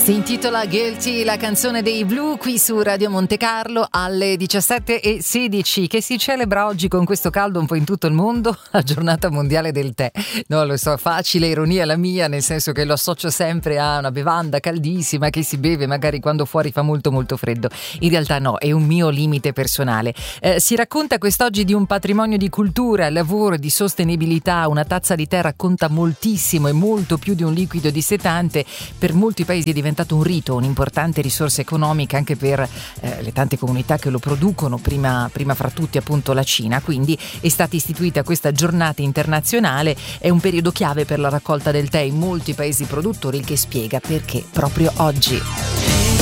Si intitola Guilty, la canzone dei Blue, qui su Radio Monte Carlo alle 17:16, che si celebra oggi con questo caldo un po' in tutto il mondo, la giornata mondiale del tè. No, lo so, facile ironia la mia, nel senso che lo associo sempre a una bevanda caldissima che si beve magari quando fuori fa molto molto freddo. In realtà no, è un mio limite personale. Si racconta quest'oggi di un patrimonio di cultura, lavoro e di sostenibilità. Una tazza di tè racconta moltissimo e molto più di un liquido dissetante. Per molti paesi è diventato un rito, un'importante risorsa economica anche per le tante comunità che lo producono, prima fra tutti appunto la Cina. Quindi è stata istituita questa giornata internazionale, è un periodo chiave per la raccolta del tè in molti paesi produttori, il che spiega perché proprio oggi.